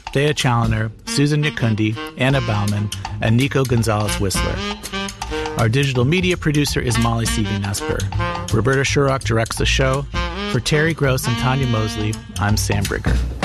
Thea Challoner, Susan Nyakundi, Anna Bauman, and Nico Gonzalez-Whistler. Our digital media producer is Molly Seavey-Nesper. Roberta Shurrock directs the show. For Terry Gross and Tanya Mosley, I'm Sam Brigger.